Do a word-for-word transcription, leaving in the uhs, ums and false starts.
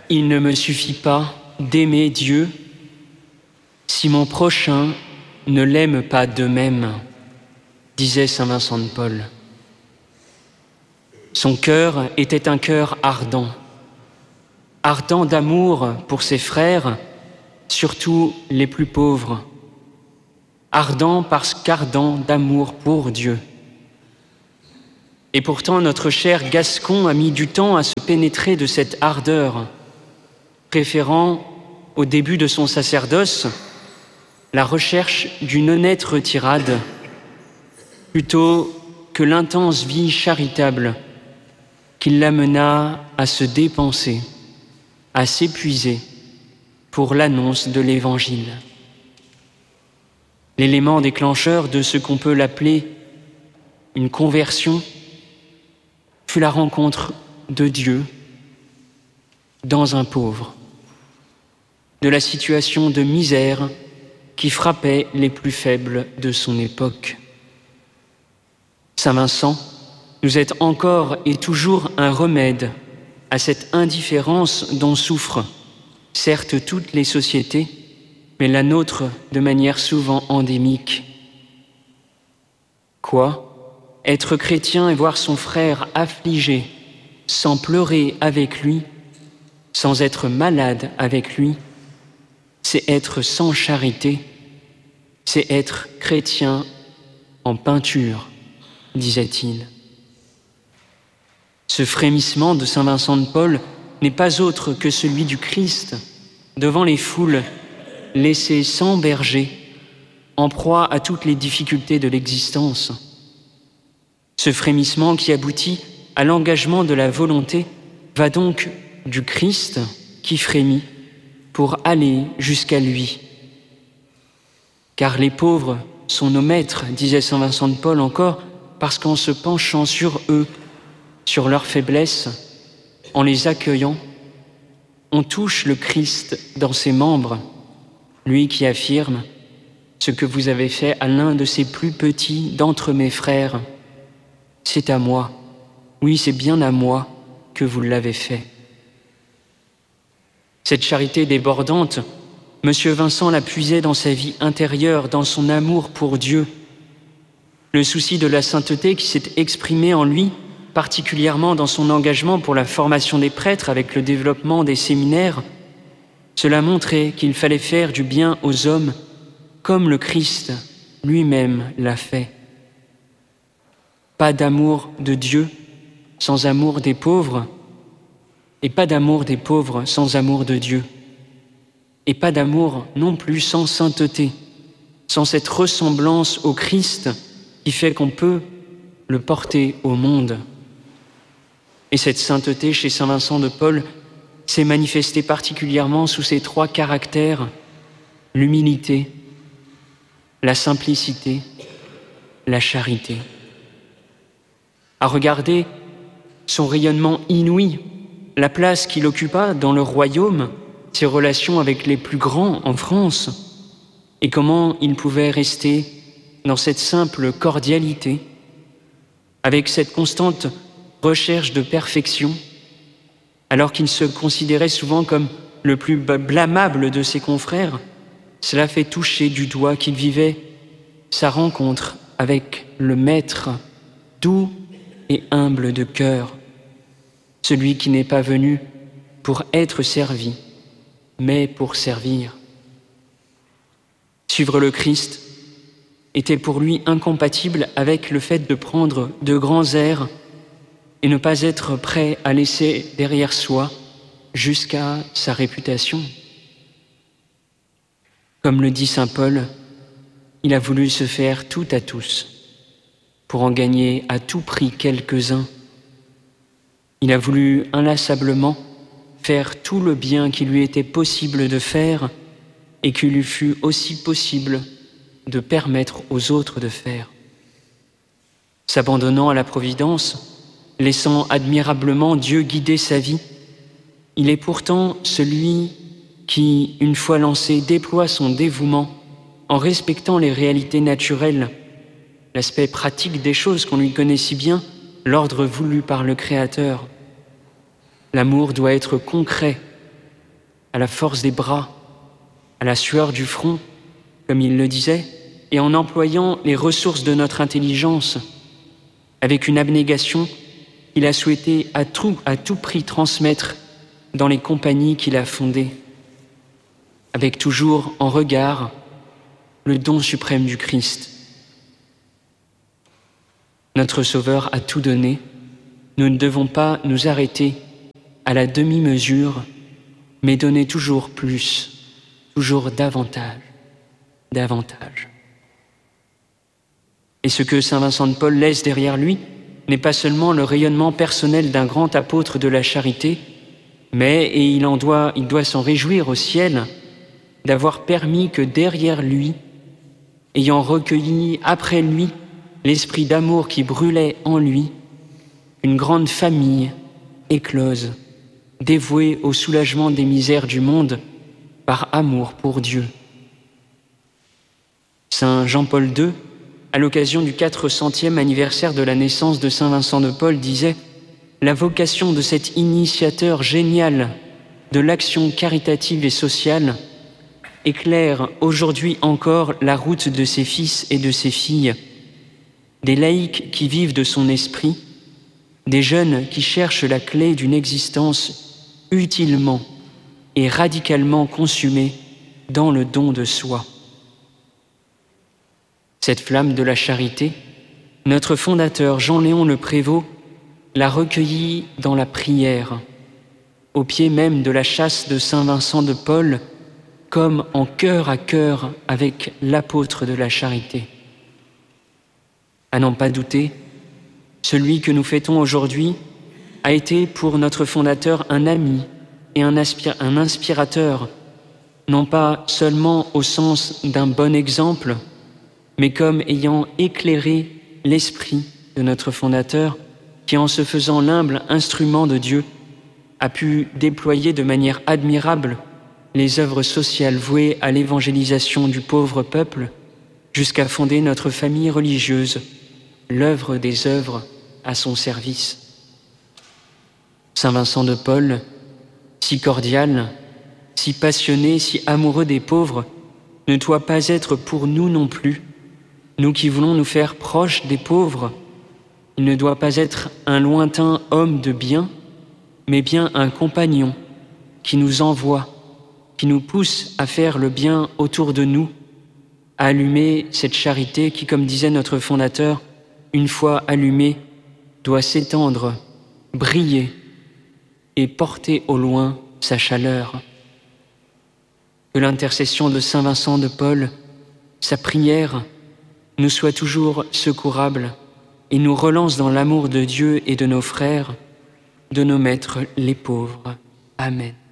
Il ne me suffit pas d'aimer Dieu si mon prochain ne l'aime pas de même, disait saint Vincent de Paul. Son cœur était un cœur ardent, ardent d'amour pour ses frères, surtout les plus pauvres, ardent parce qu'ardent d'amour pour Dieu. Et pourtant, notre cher Gascon a mis du temps à se pénétrer de cette ardeur, préférant, au début de son sacerdoce, la recherche d'une honnête retirade, plutôt que l'intense vie charitable qui l'amena à se dépenser, à s'épuiser pour l'annonce de l'Évangile. L'élément déclencheur de ce qu'on peut l'appeler une conversion fut la rencontre de Dieu dans un pauvre, de la situation de misère qui frappait les plus faibles de son époque. Saint Vincent nous est encore et toujours un remède à cette indifférence dont souffrent, certes toutes les sociétés, mais la nôtre de manière souvent endémique. Quoi ? Être chrétien et voir son frère affligé, sans pleurer avec lui, sans être malade avec lui, c'est être sans charité, c'est être chrétien en peinture, disait-il. Ce frémissement de saint Vincent de Paul n'est pas autre que celui du Christ devant les foules laissées sans berger, en proie à toutes les difficultés de l'existence. Ce frémissement qui aboutit à l'engagement de la volonté va donc du Christ qui frémit pour aller jusqu'à lui. Car les pauvres sont nos maîtres, disait saint Vincent de Paul encore, parce qu'en se penchant sur eux, sur leurs faiblesses, en les accueillant, on touche le Christ dans ses membres, lui qui affirme « Ce que vous avez fait à l'un de ces plus petits d'entre mes frères, c'est à moi, oui, c'est bien à moi que vous l'avez fait. » Cette charité débordante, Monsieur Vincent la puisait dans sa vie intérieure, dans son amour pour Dieu. Le souci de la sainteté qui s'est exprimé en lui, particulièrement dans son engagement pour la formation des prêtres avec le développement des séminaires, cela montrait qu'il fallait faire du bien aux hommes comme le Christ lui-même l'a fait. Pas d'amour de Dieu sans amour des pauvres, et pas d'amour des pauvres sans amour de Dieu, et pas d'amour non plus sans sainteté, sans cette ressemblance au Christ qui fait qu'on peut le porter au monde. Et cette sainteté chez saint Vincent de Paul s'est manifestée particulièrement sous ces trois caractères, l'humilité, la simplicité, la charité. À regarder son rayonnement inouï, la place qu'il occupa dans le royaume, ses relations avec les plus grands en France, et comment il pouvait rester dans cette simple cordialité, avec cette constante recherche de perfection, alors qu'il se considérait souvent comme le plus blâmable de ses confrères. Cela fait toucher du doigt qu'il vivait sa rencontre avec le Maître, doux et humble de cœur, celui qui n'est pas venu pour être servi, mais pour servir. Suivre le Christ était pour lui incompatible avec le fait de prendre de grands airs et ne pas être prêt à laisser derrière soi jusqu'à sa réputation. Comme le dit saint Paul, il a voulu se faire tout à tous pour en gagner à tout prix quelques-uns. Il a voulu inlassablement faire tout le bien qui lui était possible de faire et qu'il lui fut aussi possible de permettre aux autres de faire. S'abandonnant à la providence, laissant admirablement Dieu guider sa vie, il est pourtant celui qui, une fois lancé, déploie son dévouement en respectant les réalités naturelles, l'aspect pratique des choses qu'on lui connaît si bien, l'ordre voulu par le Créateur. L'amour doit être concret à la force des bras, à la sueur du front, comme il le disait, et en employant les ressources de notre intelligence, avec une abnégation qu'il a souhaité à tout, à tout prix transmettre dans les compagnies qu'il a fondées, avec toujours en regard le don suprême du Christ. Notre Sauveur a tout donné. Nous ne devons pas nous arrêter à la demi-mesure, mais donner toujours plus, toujours davantage, davantage. Et ce que saint Vincent de Paul laisse derrière lui n'est pas seulement le rayonnement personnel d'un grand apôtre de la charité, mais, et il en doit, il doit s'en réjouir au ciel, d'avoir permis que derrière lui, ayant recueilli après lui l'esprit d'amour qui brûlait en lui, une grande famille éclose, dévouée au soulagement des misères du monde par amour pour Dieu. Saint Jean-Paul deux, à l'occasion du quatre centième anniversaire de la naissance de saint Vincent de Paul, disait « La vocation de cet initiateur génial de l'action caritative et sociale éclaire aujourd'hui encore la route de ses fils et de ses filles, des laïcs qui vivent de son esprit, des jeunes qui cherchent la clé d'une existence utilement et radicalement consumée dans le don de soi. » Cette flamme de la charité, notre fondateur Jean-Léon Le Prévost l'a recueillie dans la prière, au pied même de la châsse de saint Vincent de Paul, comme en cœur à cœur avec l'apôtre de la charité. À n'en pas douter, celui que nous fêtons aujourd'hui a été pour notre fondateur un ami et un, aspir- un inspirateur, non pas seulement au sens d'un bon exemple, mais comme ayant éclairé l'esprit de notre fondateur, qui en se faisant l'humble instrument de Dieu, a pu déployer de manière admirable les œuvres sociales vouées à l'évangélisation du pauvre peuple, jusqu'à fonder notre famille religieuse, l'œuvre des œuvres à son service. Saint Vincent de Paul, si cordial, si passionné, si amoureux des pauvres, ne doit pas être pour nous non plus, nous qui voulons nous faire proches des pauvres. Il ne doit pas être un lointain homme de bien, mais bien un compagnon qui nous envoie, qui nous pousse à faire le bien autour de nous, à allumer cette charité qui, comme disait notre fondateur, une fois allumée, doit s'étendre, briller et porter au loin sa chaleur. Que l'intercession de saint Vincent de Paul, sa prière, nous soit toujours secourable et nous relance dans l'amour de Dieu et de nos frères, de nos maîtres les pauvres. Amen.